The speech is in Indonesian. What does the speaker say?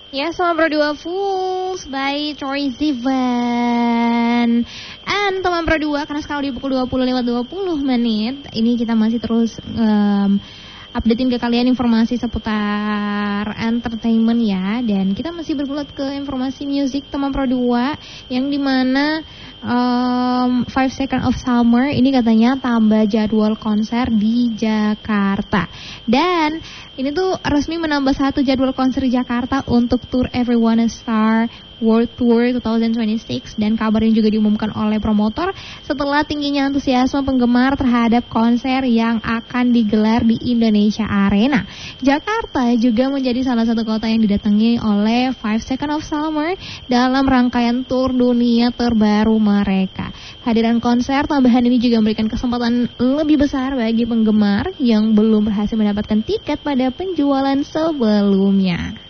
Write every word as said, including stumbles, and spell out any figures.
Ya, Teman Pro dua Fools by Troye Sivan. And Teman Pro dua, karena sekarang di pukul dua puluh lewat dua puluh menit, ini kita masih terus um, updatein ke kalian informasi seputar entertainment ya. Dan kita masih bergulat ke informasi musik Teman Pro dua, yang dimana um, Five Seconds of Summer ini katanya tambah jadwal konser di Jakarta. Dan ini tuh resmi menambah satu jadwal konser di Jakarta untuk tour Everyone a Star World Tour dua ribu dua puluh enam, dan kabarnya juga diumumkan oleh promotor setelah tingginya antusiasme penggemar terhadap konser yang akan digelar di Indonesia Arena. Jakarta juga menjadi salah satu kota yang didatangi oleh Five Seconds of Summer dalam rangkaian tour dunia terbaru mereka. Hadiran konser tambahan ini juga memberikan kesempatan lebih besar bagi penggemar yang belum berhasil mendapatkan tiket pada penjualan sebelumnya.